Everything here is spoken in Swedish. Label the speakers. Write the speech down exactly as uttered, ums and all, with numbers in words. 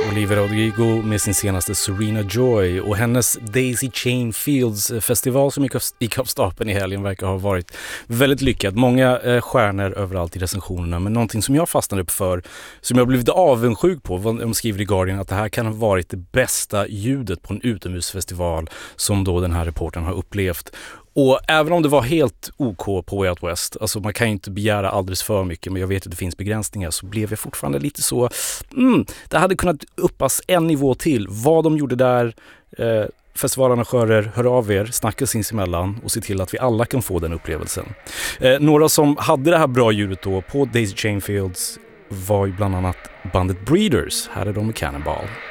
Speaker 1: Olivia Rodrigo med sin senaste Serena Joy och hennes Daisy Chain Fields festival som gick av stapeln i helgen verkar ha varit väldigt lyckad. Många eh, stjärnor överallt i recensionerna, men någonting som jag fastnade upp för, som jag blivit avundsjuk på, de skriver i Guardian att det här kan ha varit det bästa ljudet på en utomhusfestival som då den här reportern har upplevt. Och även om det var helt OK på Way Out West, alltså man kan ju inte begära alldeles för mycket, men jag vet att det finns begränsningar, så blev jag fortfarande lite så, mm, det hade kunnat uppas en nivå till. Vad de gjorde där, eh, festivalarrangörer, hör av er, snacka sinsemellan och se till att vi alla kan få den upplevelsen. Eh, några som hade det här bra ljudet då på Daisy Chain Fields var ju bland annat bandet Breeders. Här är de med Cannonball.